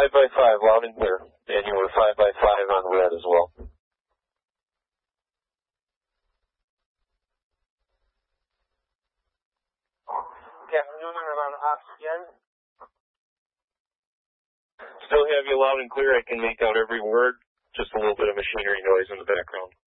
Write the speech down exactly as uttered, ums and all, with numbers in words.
five by five, loud and clear. And you were five by five on red as well. Good afternoon, I'm on oxygen. Still have you loud and clear. I can make out every word. Just a little bit of machinery noise in the background.